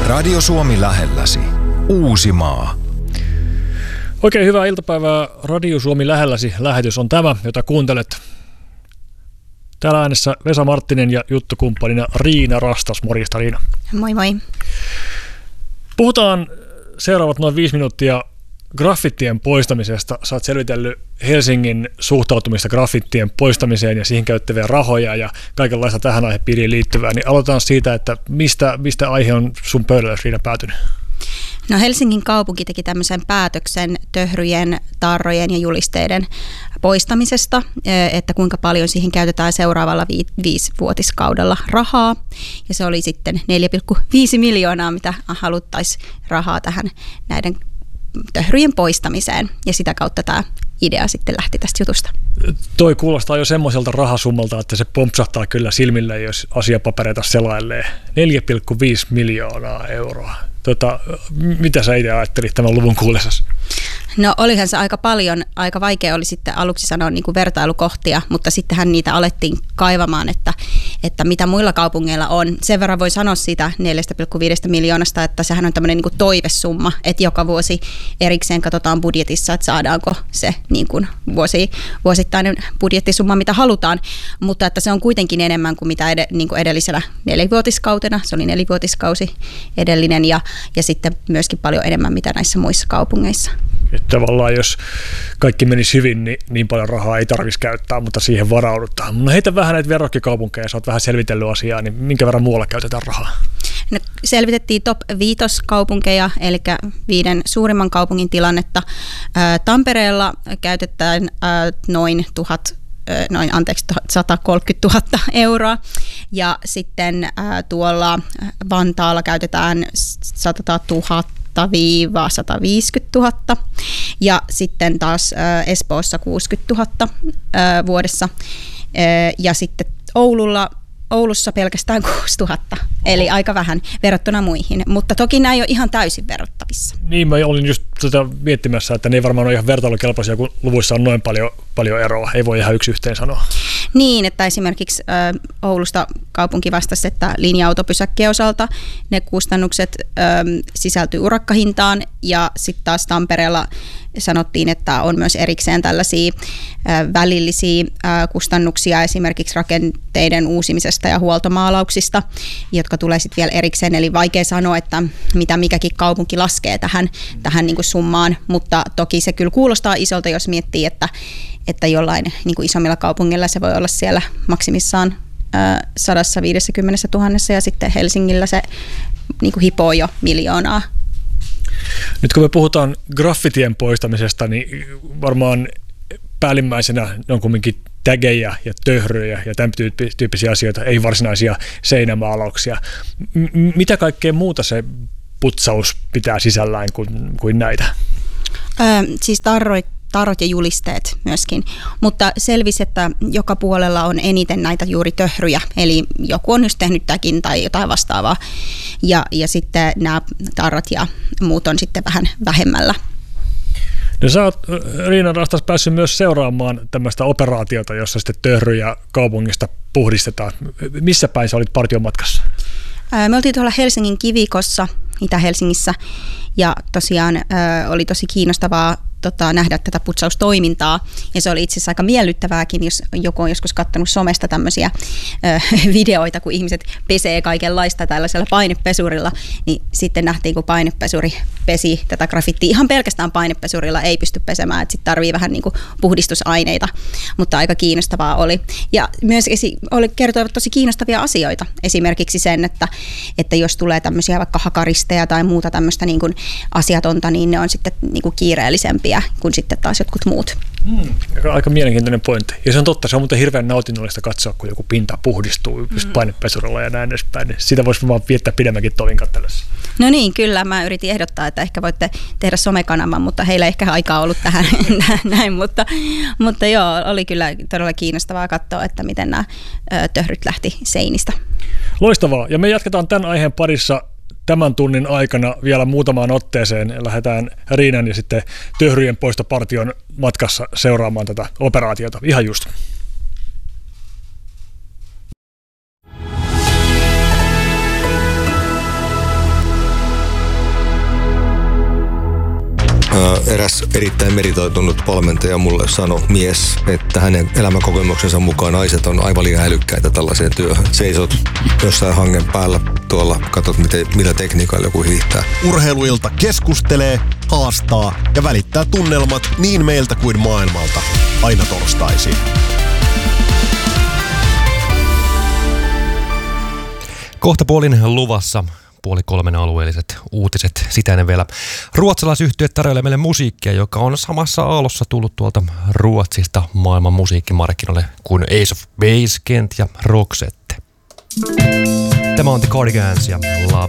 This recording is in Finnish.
Radio Suomi lähelläsi. Uusimaa. Oikein hyvää iltapäivää. Radio Suomi lähelläsi lähetys on tämä, jota kuuntelet. Täällä äänessä Vesa Marttinen ja juttukumppanina Riina Rastas. Morjesta, Riina. Moi moi. Puhutaan seuraavat noin 5 minuuttia graffittien poistamisesta. Sä oot selvitellyt Helsingin suhtautumista graffittien poistamiseen ja siihen käyttäviä rahoja ja kaikenlaista tähän aihepiiriin liittyvää. Niin aloitetaan siitä, että mistä aihe on sun pöydällä, Riina, päätynyt? No Helsingin kaupunki teki tämmöisen päätöksen töhryjen, tarrojen ja julisteiden poistamisesta, että kuinka paljon siihen käytetään seuraavalla 5-vuotiskaudella rahaa. Ja se oli sitten 4,5 miljoonaa, mitä haluttaisiin rahaa tähän näiden töhryjen poistamiseen. Ja sitä kautta tämä idea sitten lähti tästä jutusta. Toi kuulostaa jo semmoiselta rahasummalta, että se pompsahtaa kyllä silmille, jos asiapapereita selailee. 4,5 miljoonaa euroa. Mitä sä itse ajattelit tämän luvun kuullessasi? No olihan se aika paljon, aika vaikea oli sitten aluksi sanoa niin kuin vertailukohtia, mutta sittenhän niitä alettiin kaivamaan, että mitä muilla kaupungeilla on. Sen verran voi sanoa siitä 4,5 miljoonasta, että sehän on tämmöinen niin kuin toivesumma, että joka vuosi erikseen katsotaan budjetissa, että saadaanko se niin kuin vuosittainen budjettisumma, mitä halutaan, mutta että se on kuitenkin enemmän kuin mitä niin kuin edellisellä 4-vuotiskautena, se oli 4-vuotiskausi edellinen ja sitten myöskin paljon enemmän mitä näissä muissa kaupungeissa. Että tavallaan jos kaikki menisi hyvin, niin paljon rahaa ei tarvitsisi käyttää, mutta siihen varaudutaan. No heitä vähän näitä verrokkikaupunkeja, sä oot vähän selvitellyt asiaa, niin minkä verran muualla käytetään rahaa? No, selvitettiin top 5 kaupunkeja, eli 5 suurimman kaupungin tilannetta. Tampereella käytetään noin 130 000 euroa ja sitten tuolla Vantaalla käytetään 100 000 150 000 ja sitten taas Espoossa 60 000 vuodessa ja sitten Oulussa pelkästään 6 000, eli aika vähän verrattuna muihin, mutta toki nämä ei ole ihan täysin verrattavissa. Niin, mä olin just miettimässä, että ne ei varmaan ole ihan vertailukelpoisia, kun luvuissa on noin paljon eroa, ei voi ihan yksi yhteen sanoa. Niin, että esimerkiksi Oulusta kaupunki vastasi, että linja-autopysäkkien osalta ne kustannukset sisältyy urakkahintaan ja sitten taas Tampereella sanottiin, että on myös erikseen tällaisia välillisiä kustannuksia esimerkiksi rakenteiden uusimisesta ja huoltomaalauksista, jotka tulee sitten vielä erikseen. Eli vaikea sanoa, että mitä mikäkin kaupunki laskee tähän niin kuin summaan, mutta toki se kyllä kuulostaa isolta, jos miettii, että jollain niin kuin isommilla kaupungilla se voi olla siellä maksimissaan 150 000 ja sitten Helsingillä se niin kuin hipoo jo miljoonaa. Nyt kun me puhutaan graffitien poistamisesta, niin varmaan päällimmäisenä on kumminkin tägejä ja töhryjä ja tämän tyyppisiä asioita, ei varsinaisia seinämaalauksia. Mitä kaikkea muuta se putsaus pitää sisällään kuin näitä? Siis tarrot ja julisteet myöskin, mutta selvisi, että joka puolella on eniten näitä juuri töhryjä, eli joku on just tehnyt täkin tai jotain vastaavaa, ja sitten nämä tarrat ja muut on sitten vähän vähemmällä. No sä oot, Riina Rastas, päässyt myös seuraamaan tämmöistä operaatiota, jossa sitten töhryjä kaupungista puhdistetaan. Missä päin sä olit partiomatkassa? Me oltiin tuolla Helsingin Kivikossa, Itä-Helsingissä, ja tosiaan oli tosi kiinnostavaa nähdä tätä putsaustoimintaa, ja se oli itse asiassa aika miellyttävääkin, jos joku on joskus katsonut somesta tämmöisiä videoita, kun ihmiset pesee kaikenlaista tällaisella painepesurilla, niin sitten nähtiin, kun painepesuri pesi tätä graffittia. Ihan pelkästään painepesurilla ei pysty pesemään, että sitten tarvii vähän niin kuin puhdistusaineita, mutta aika kiinnostavaa oli. Ja myös kertoivat tosi kiinnostavia asioita, esimerkiksi sen, että jos tulee tämmöisiä vaikka hakaristeja tai muuta tämmöistä niin kuin asiatonta, niin ne on sitten niin kuin kiireellisempiä kuin sitten taas jotkut muut. Aika mielenkiintoinen pointti. Ja se on totta, se on muuten hirveän nautinnollista katsoa, kun joku pinta puhdistuu just painepesurilla ja näin edespäin. Sitä voisi vaan viettää pidemmänkin tovin katsellessa. No niin, kyllä. Mä yritin ehdottaa, että ehkä voitte tehdä somekanavan, mutta heillä ei ehkä aikaa ollut tähän näin. Mutta joo, oli kyllä todella kiinnostavaa katsoa, että miten nämä töhryt lähti seinistä. Loistavaa. Ja me jatketaan tämän aiheen parissa tämän tunnin aikana vielä muutamaan otteeseen. Lähdetään Riinan ja sitten töhryjen poistopartion matkassa seuraamaan tätä operaatiota. Ihan just. eräs erittäin meritoitunut valmentaja mulle sanoi, mies, että hänen elämänkokemuksensa mukaan naiset on aivan liian älykkäitä tällaiseen työhön. Seisot jossain hangen päällä tuolla, katsot millä tekniikalla joku hiihtää. Urheiluilta keskustelee, haastaa ja välittää tunnelmat niin meiltä kuin maailmalta. Aina torstaisin. Kohtapuolin luvassa 2:30 alueelliset uutiset. Sitä ennen vielä ruotsalaisyhtye tarjoilee meille musiikkia, joka on samassa aallossa tullut tuolta Ruotsista maailman musiikkimarkkinoille kuin Ace of Base, Kent ja Roxette. Tämä on The Cardigans ja Love